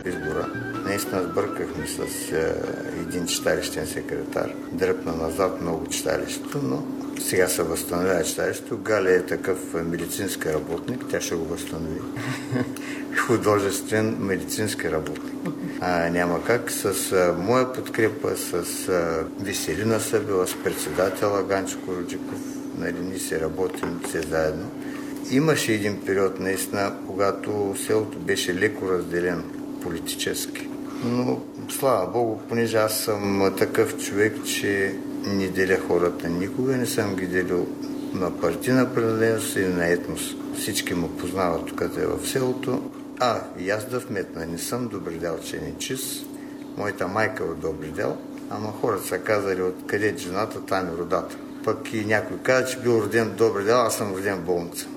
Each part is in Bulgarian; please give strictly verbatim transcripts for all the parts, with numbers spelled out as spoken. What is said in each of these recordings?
избора. Наистина сбъркахме с е, един читалищен секретар. Дръпна назад много читалището, но сега се възстановява читалището. Галя е такъв медицински работник, тя ще го възстанови. Художествен медицински работник. А, няма как. С а, моя подкрепа, с а, Веселина Събева, с председателя Ганчо Короджиков, нали, ние се работим все заедно. Имаше един период, наистина, когато селото беше леко разделено политически. Но, слава Богу, понеже аз съм такъв човек, че не деля хората никога, не съм ги делил на партийна принадлежност и на етнос. Всички му познават тук е в селото. А, и аз да вметна, не съм Добридел, че не чист. Моята майка е от Добридел, ама хората са казали откъде е жената, там е родата. Пък и някой каза, че бил роден в Добридел, аз съм роден в болница.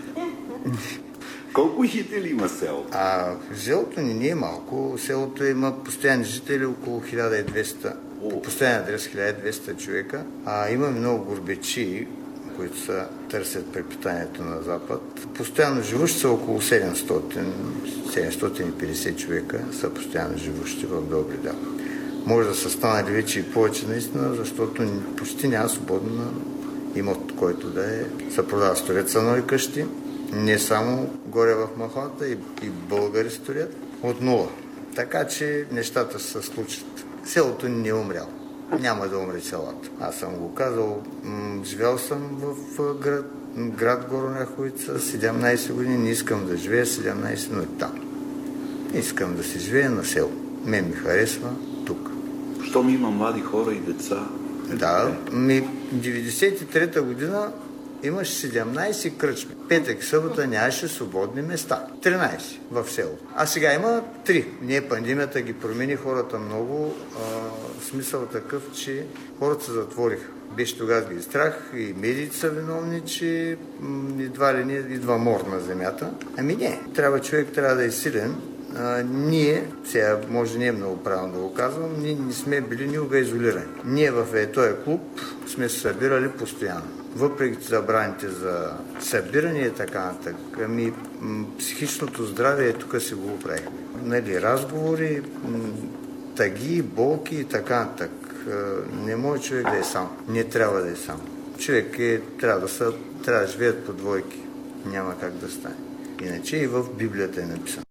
Колко жители има селото? А селото ни не е малко. Селото има постоянни жители около хиляда и двеста. По постоянен адрес хиляда и двеста човека. А има много горбечи, които са търсят препитанието на Запад. Постоянно живущи са около седемстотин до седемстотин и петдесет човека са постоянно живущи в Добридел. Може да са станали вече и повече наистина, защото почти няма свободна имот, който да е. Се продава строят нови къщи. Не само горе в махалата, и, и българи строят от нула. Така че нещата се случат. Селото не е умряло. Няма да умре селата. Аз съм го казал, м- живял съм в град, град Горна Оряховица седемнайсет години, не искам да живея седемнайсет минути там. Искам да се живея на село. Мен ми харесва тук. Щом има млади хора и деца? Да, ми деветдесет и трета година имаше седемнайсет кръчми. Петък и събота нямаше свободни места. тринайсет в село. А сега има три. Не, пандемията ги промени хората много. А, в смисъл такъв, че хората се затвориха. Беше тогава ги страх и медиите са виновни, че м- едва ли не идва мор на земята. Ами не, трябва човек трябва да е силен. А, ние, сега може не е много правилно да го казвам, ние не сме били никога изолирани. Ние в е, този клуб сме се събирали постоянно. Въпреки забраните за събиране и така нататък, ами м- психичното здраве е тук си го оправихме. Нали, разговори, м- тъги, болки и така нататък. Не може човек да е сам. Не трябва да е сам. Човек е, трябва да са, трябва да живеят по двойки. Няма как да стане. Иначе и в Библията е написано.